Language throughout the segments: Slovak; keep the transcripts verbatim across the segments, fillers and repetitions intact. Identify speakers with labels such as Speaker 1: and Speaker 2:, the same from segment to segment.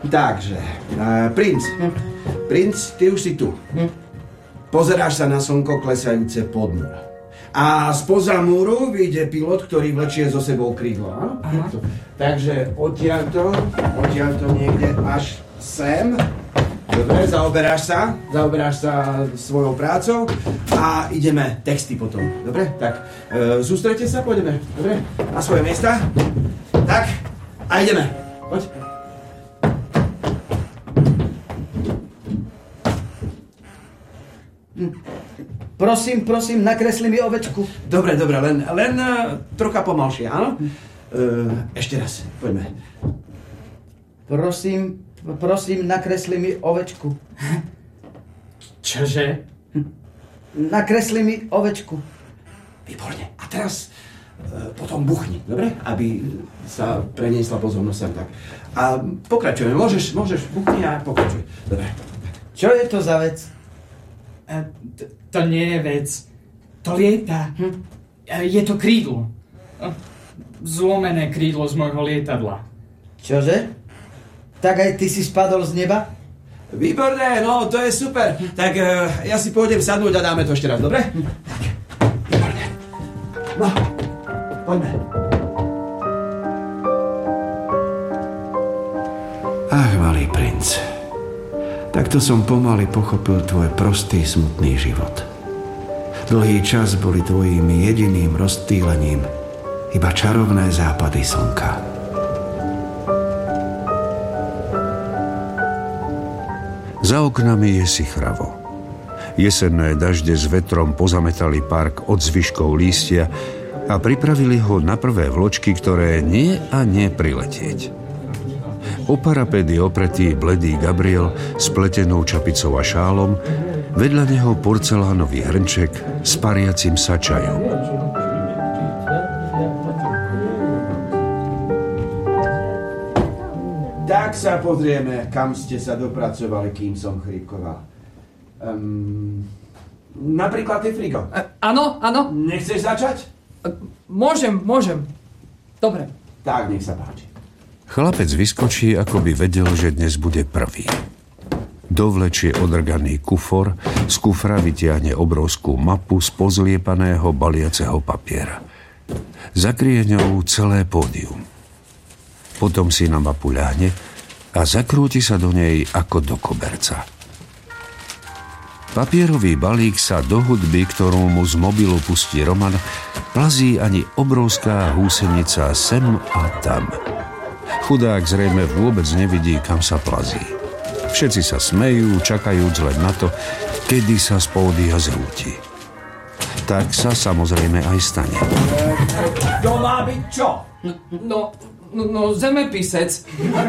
Speaker 1: Takže, uh, princ. Princ, ty už si tu. Pozeráš sa na slnko klesajúce pod múr. A spoza múru vyjde pilot, ktorý vlečie so sebou krídlo. Takže odtiaľto, odtiaľto niekde až sem. Dobre, zaoberáš sa, zaoberáš sa svojou prácou a ideme texty potom. Dobre, tak e, sústreďte sa, pôjdeme. Dobre, na svoje miesta. Tak, a ideme. Poď.
Speaker 2: Prosím, prosím, nakresli mi ovečku.
Speaker 1: Dobre, dobre, len, len uh, trocha pomalšie, áno? Uh, ešte raz, poďme.
Speaker 2: Prosím, prosím, nakresli mi ovečku.
Speaker 3: Čože?
Speaker 2: Nakresli mi ovečku.
Speaker 1: Výborne. A teraz uh, potom buchni, dobre? Aby sa preniesla pozornosť sem tak. A pokračujeme. Môžeš, môžeš, buchni a pokračuj. Dobre.
Speaker 2: Čo je to za vec?
Speaker 3: E, t- to nie je vec. To lieta. Hm? E, je to krídlo. E, zlomené krídlo z môjho lietadla.
Speaker 2: Čože? Tak aj ty si spadol z neba?
Speaker 1: Výborné, no to je super. Tak uh, ja si pôjdem sadnúť a dáme to ešte raz, dobre? Tak, výborné. No, poďme. Ach, malý princ. Takto som pomaly pochopil tvoj prostý, smutný život. Dlhý čas boli tvojím jediným rozptýlením iba čarovné západy slnka.
Speaker 4: Za oknami je sichravo. Jesenné dažde s vetrom pozametali park od zvyškov lístia a pripravili ho na prvé vločky, ktoré nie a nie priletieť. O parapet je opretý bledý Gabriel s pletenou čapicou a šálom, vedľa neho porcelánový hrnček s pariacim sa čajom.
Speaker 1: Tak sa pozrieme, kam ste sa dopracovali, kým som chrípkoval. Um, napríklad ty, Frigo.
Speaker 3: Áno, áno.
Speaker 1: Nechceš začať?
Speaker 3: E, môžem, môžem. Dobre.
Speaker 1: Tak, nech sa páči.
Speaker 4: Chlapec vyskočí, ako by vedel, že dnes bude prvý. Dovlečie odrganý kufor, z kufra vytiahne obrovskú mapu z pozliepaného baliaceho papiera. Zakrie ňou celé pódium. Potom si na mapu ľahne a zakrúti sa do nej ako do koberca. Papierový balík sa do hudby, ktorú mu z mobilu pustí Roman, plazí ani obrovská húsenica sem a tam. Chudák zrejme vôbec nevidí, kam sa plazí. Všetci sa smejú, čakajúc len na to, kedy sa z pódia zrúti. Tak sa samozrejme aj stane.
Speaker 1: To má byť čo?
Speaker 3: No, no, no zemepisec.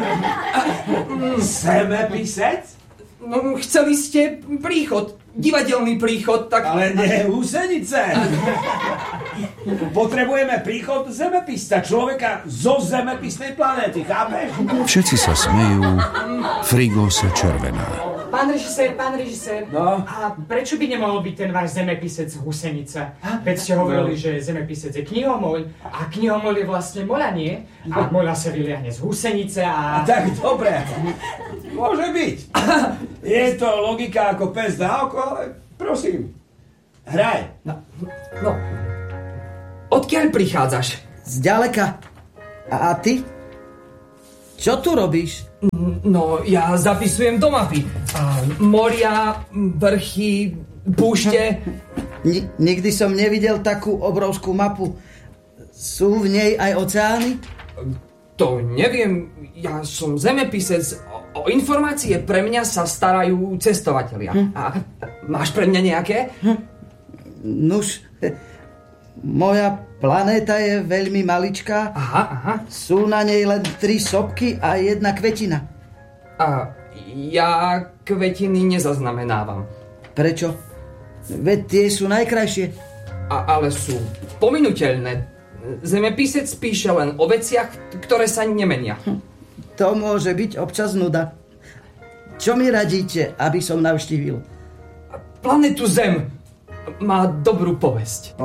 Speaker 1: Zemepisec?
Speaker 3: No, chceli ste príchod, divadelný príchod, tak...
Speaker 1: Ale nie húsenice. Potrebujeme príchod zemepisca, človeka zo zemepisnej planéty, chápeš?
Speaker 4: Všetci sa smejú, Frigo sa červená.
Speaker 5: Pán režisér, pán režisér,
Speaker 1: no?
Speaker 5: A prečo by nemohol byť ten váš zemepisec husenica? Veď ste hovorili, no. že zemepisec je knihomoľ a knihomoľ je vlastne moľa, nie? A moľa sa vyliahne z husenice a...
Speaker 1: a tak dobre, môže byť. Je to logika ako pes na oko, ale prosím, hraj.
Speaker 3: No, no. Odkiaľ prichádzaš?
Speaker 2: Zďaleka. A, a ty? Čo tu robíš?
Speaker 3: No, ja zapisujem do mapy. A moria, vrchy, púšte.
Speaker 2: Ni- nikdy som nevidel takú obrovskú mapu. Sú v nej aj oceány?
Speaker 3: To neviem, ja som zemepisec. O, o informácie pre mňa sa starajú cestovatelia. Hm. A máš pre mňa nejaké?
Speaker 2: Hm. Nuž, moja planéta je veľmi maličká.
Speaker 3: Aha, aha.
Speaker 2: Sú na nej len tri sopky a jedna kvetina.
Speaker 3: A ja kvetiny nezaznamenávam.
Speaker 2: Prečo? Veď tie sú najkrajšie.
Speaker 3: A, ale sú pominuteľné. Zemepisec píše len o veciach, ktoré sa nemenia.
Speaker 2: Hm. To môže byť občas nuda. Čo mi radíte, aby som navštívil?
Speaker 3: Planetu Zem. Má dobrú povesť.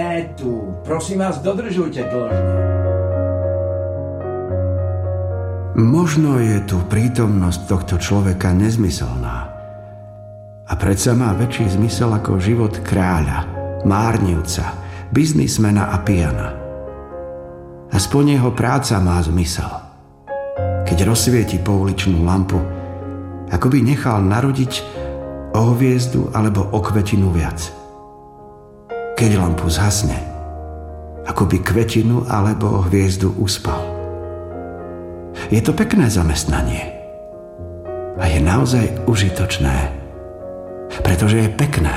Speaker 1: Planétu. Prosím vás, dodržujte dĺžne. Možno je tu prítomnosť tohto človeka nezmyselná. A predsa má väčší zmysel ako život kráľa, márnivca, biznismena a pijana. Aspoň jeho práca má zmysel. Keď rozsvieti pouličnú lampu, ako by nechal narodiť o hviezdu alebo o kvetinu viac. Keď lampu zhasne, ako by kvetinu alebo o hviezdu uspal. Je to pekné zamestnanie a je naozaj užitočné, pretože je pekné.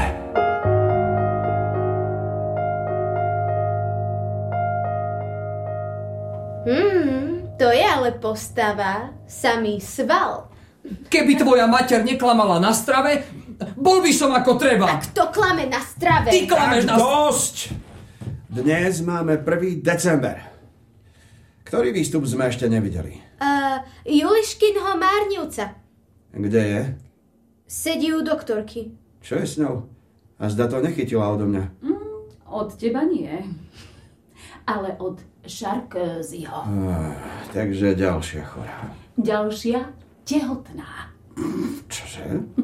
Speaker 6: Hmm, to je ale postava, samý sval.
Speaker 7: Keby tvoja mater neklamala na strave, bol by som ako treba.
Speaker 6: A kto klame na strave?
Speaker 7: Ty klameš na...
Speaker 1: Dosť! Dnes máme prvý december. Ktorý výstup sme ešte nevideli?
Speaker 6: Uh, Juliškinho márnivca.
Speaker 1: Kde je?
Speaker 6: Sedí u doktorky.
Speaker 1: Čo je s ňou? A zda to nechytila odo mňa.
Speaker 8: Mm, od teba nie. Ale od Sarkozyho.
Speaker 1: Ah, takže ďalšia chorá.
Speaker 8: Ďalšia tehotná.
Speaker 1: Čože?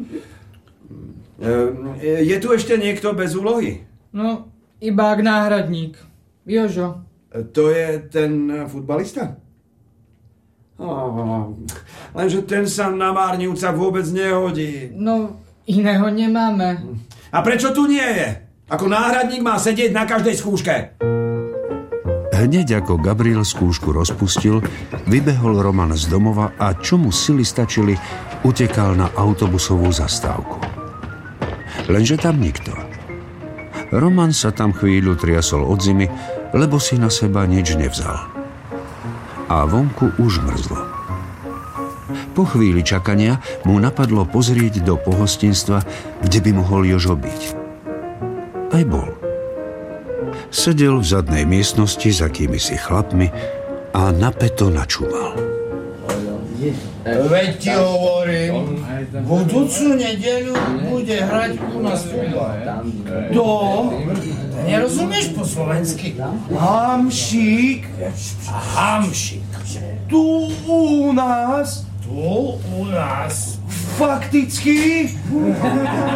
Speaker 1: Je tu ešte niekto bez úlohy?
Speaker 3: No, iba ak náhradník. Jožo.
Speaker 1: To je ten futbalista? Oh, lenže ten sa na márnivca vôbec nehodí.
Speaker 3: No, iného nemáme.
Speaker 1: A prečo tu nie je? Ako náhradník má sedieť na každej skúške.
Speaker 4: Hneď ako Gabriel skúšku rozpustil, vybehol Roman z domova a čo mu sily stačili, utekal na autobusovú zastávku. Lenže tam nikto. Roman sa tam chvíľu triasol od zimy, lebo si na seba nič nevzal. A vonku už mrzlo. Po chvíli čakania mu napadlo pozrieť do pohostinstva, kde by mohol Jožo byť. Aj bol. Sedel v zadnej miestnosti za kýmisi chlapmi a napäto načúval.
Speaker 9: Veď ti hovorím, budúcu nedeľu bude hrať u nás futbal. To? Nerozumieš po slovensky? Hamšík. Hamšík. Tu u nás. Tu u nás. Fakticky.